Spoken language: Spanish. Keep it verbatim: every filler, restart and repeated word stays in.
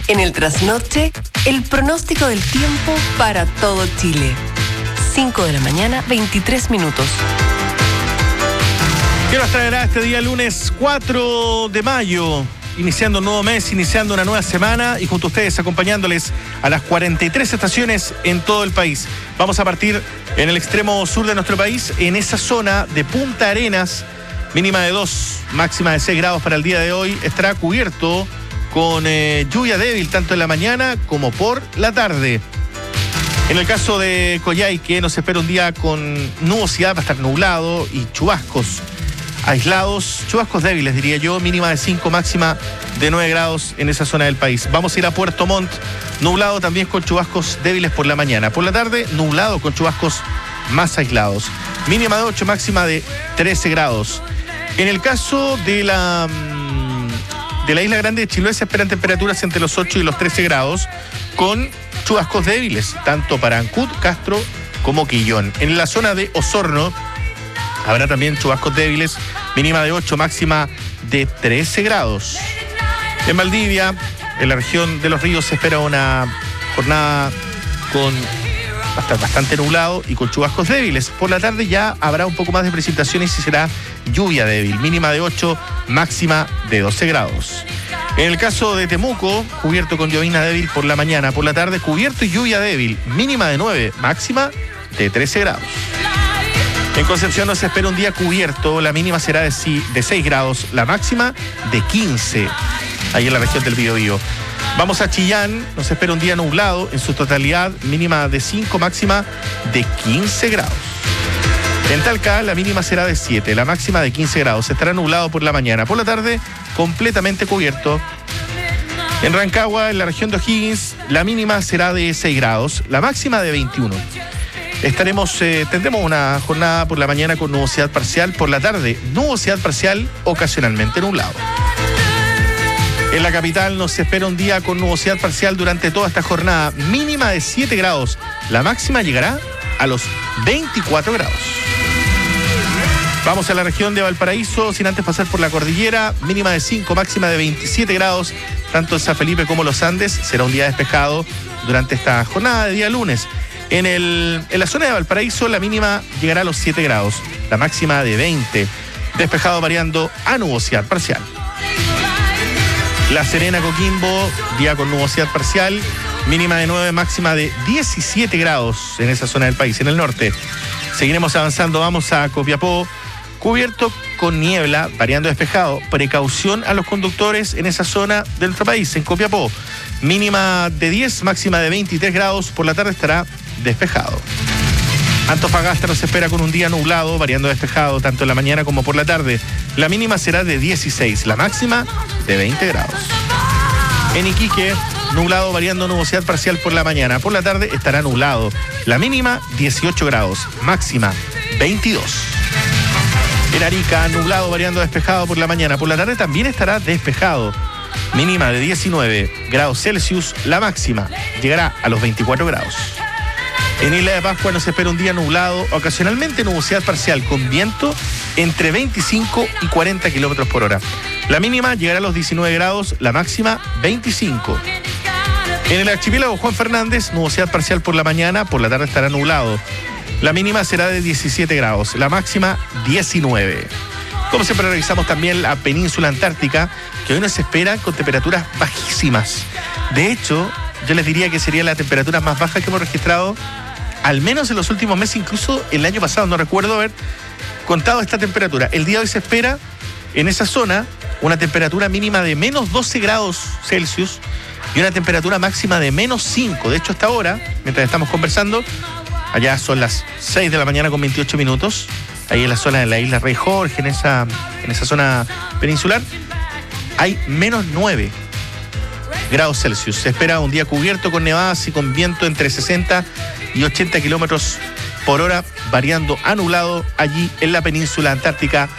En el trasnoche, el pronóstico del tiempo para todo Chile. cinco de la mañana, veintitrés minutos. ¿Qué nos traerá este día lunes cuatro de mayo? Iniciando un nuevo mes, iniciando una nueva semana y junto a ustedes acompañándoles a las cuarenta y tres estaciones en todo el país. Vamos a partir en el extremo sur de nuestro país, en esa zona de Punta Arenas, mínima de dos, máxima de seis grados para el día de hoy. Estará cubierto con eh, lluvia débil tanto en la mañana como por la tarde. En el caso de Coyhaique nos espera un día con nubosidad, va a estar nublado y chubascos aislados, chubascos débiles diría yo, mínima de cinco, máxima de nueve grados en esa zona del país. Vamos a ir a Puerto Montt, nublado también con chubascos débiles por la mañana. Por la tarde, nublado con chubascos más aislados. Mínima de ocho, máxima de trece grados. En el caso de la, de la isla grande de Chiloé se esperan temperaturas entre los ocho y los trece grados, con chubascos débiles, tanto para Ancud, Castro como Quillón. En la zona de Osorno habrá también chubascos débiles, mínima de ocho, máxima de trece grados. En Valdivia, en la región de Los Ríos, se espera una jornada con bastante, bastante nublado y con chubascos débiles. Por la tarde ya habrá un poco más de precipitaciones y será lluvia débil, mínima de ocho, máxima de doce grados. En el caso de Temuco, cubierto con llovizna débil por la mañana, por la tarde cubierto y lluvia débil, mínima de nueve, máxima de trece grados. En Concepción nos espera un día cubierto, la mínima será de seis grados, la máxima de quince, ahí en la región del Biobío. Vamos a Chillán, nos espera un día nublado, en su totalidad mínima de cinco, máxima de quince grados. En Talca la mínima será de siete, la máxima de quince grados, estará nublado por la mañana, por la tarde completamente cubierto. En Rancagua, en la región de O'Higgins, la mínima será de seis grados, la máxima de veintiuno. Estaremos, eh, tendremos una jornada por la mañana con nubosidad parcial, por la tarde nubosidad parcial, ocasionalmente nublado. En la capital nos espera un día con nubosidad parcial durante toda esta jornada, mínima de siete grados, la máxima llegará a los veinticuatro grados. Vamos a la región de Valparaíso, sin antes pasar por la cordillera, mínima de cinco, máxima de veintisiete grados, tanto en San Felipe como los Andes, será un día despejado durante esta jornada de día lunes. En, el, en la zona de Valparaíso la mínima llegará a los siete grados, la máxima de veinte, despejado variando a nubosidad parcial. La Serena, Coquimbo, día con nubosidad parcial, mínima de nueve, máxima de diecisiete grados en esa zona del país, en el norte. Seguiremos avanzando, vamos a Copiapó, cubierto con niebla, variando despejado, precaución a los conductores en esa zona de nuestro país, en Copiapó. Mínima de diez, máxima de veintitrés grados, por la tarde estará despejado. Antofagasta nos espera con un día nublado, variando despejado, tanto en la mañana como por la tarde. La mínima será de dieciséis, la máxima de veinte grados. En Iquique, nublado, variando nubosidad parcial por la mañana. Por la tarde estará nublado. La mínima dieciocho grados, máxima veintidós. En Arica, nublado, variando despejado por la mañana. Por la tarde también estará despejado. Mínima de diecinueve grados Celsius, la máxima llegará a los veinticuatro grados. En Isla de Pascua nos espera un día nublado, ocasionalmente nubosidad parcial con viento entre veinticinco y cuarenta kilómetros por hora. La mínima llegará a los diecinueve grados, la máxima veinticinco. En el archipiélago Juan Fernández, nubosidad parcial por la mañana, por la tarde estará nublado. La mínima será de diecisiete grados, la máxima diecinueve. Como siempre revisamos también la península antártica, que hoy nos espera con temperaturas bajísimas. De hecho, yo les diría que sería la temperatura más baja que hemos registrado, al menos en los últimos meses, incluso el año pasado. No recuerdo haber contado esta temperatura. El día de hoy se espera en esa zona una temperatura mínima de menos doce grados Celsius y una temperatura máxima de menos cinco. De hecho, hasta ahora, mientras estamos conversando, allá son las seis de la mañana con veintiocho minutos, ahí en la zona de la isla Rey Jorge, en esa, en esa zona peninsular, hay menos nueve grados Celsius. Se espera un día cubierto con nevadas y con viento entre sesenta y ochenta kilómetros por hora, variando a nublado allí en la península antártica